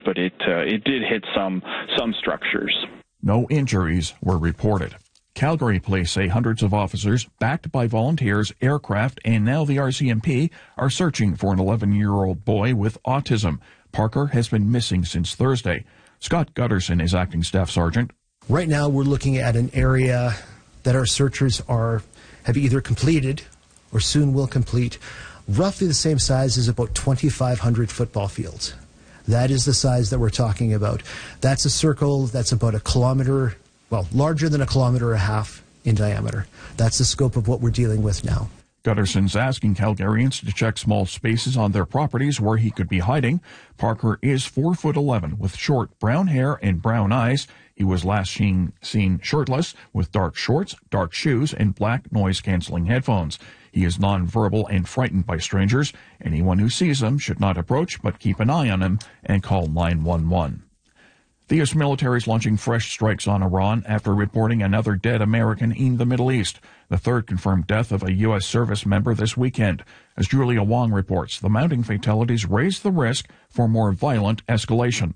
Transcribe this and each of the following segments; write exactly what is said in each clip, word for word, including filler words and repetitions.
but it uh, it did hit some some structures. No injuries were reported. Calgary police say hundreds of officers, backed by volunteers, aircraft, and now the R C M P, are searching for an eleven-year-old boy with autism. Parker has been missing since Thursday. Scott Gutterson is acting staff sergeant. Right now we're looking at an area that our searchers are have either completed or soon will complete, roughly the same size as about twenty-five hundred football fields. That is the size that we're talking about. That's a circle that's about a kilometer, well, larger than a kilometer and a half in diameter. That's the scope of what we're dealing with now. Gutterson's asking Calgarians to check small spaces on their properties where he could be hiding. Parker is four foot eleven with short brown hair and brown eyes. He was last seen, seen shirtless with dark shorts, dark shoes, and black noise-canceling headphones. He is nonverbal and frightened by strangers. Anyone who sees him should not approach, but keep an eye on him and call nine one one. The U S military is launching fresh strikes on Iran after reporting another dead American in the Middle East, the third confirmed death of a U S service member this weekend. As Julia Wong reports, the mounting fatalities raise the risk for more violent escalation.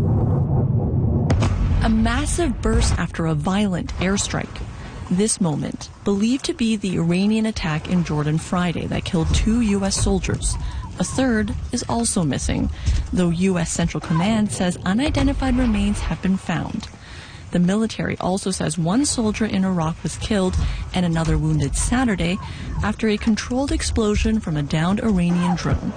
A massive burst after a violent airstrike. This moment, believed to be the Iranian attack in Jordan Friday that killed two U S soldiers. A third is also missing, though U S Central Command says unidentified remains have been found. The military also says one soldier in Iraq was killed and another wounded Saturday after a controlled explosion from a downed Iranian drone.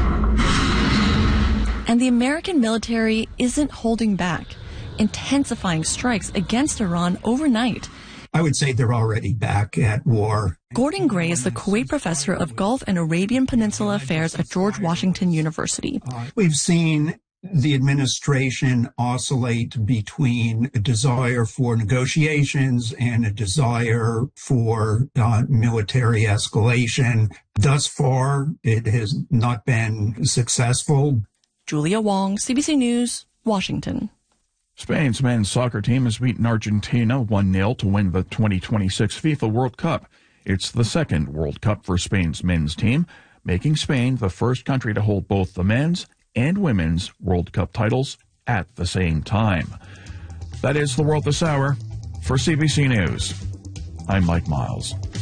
And the American military isn't holding back, intensifying strikes against Iran overnight. I would say they're already back at war. Gordon Gray is the Kuwait professor of Gulf and Arabian Peninsula Affairs at George Washington University. Uh, we've seen the administration oscillate between a desire for negotiations and a desire for uh, military escalation. Thus far, it has not been successful. Julia Wong, C B C News, Washington. Spain's men's soccer team has beaten Argentina one nil to win the twenty twenty-six FIFA World Cup. It's the second World Cup for Spain's men's team, making Spain the first country to hold both the men's and women's World Cup titles at the same time. That is the world this hour. For C B C News, I'm Mike Miles.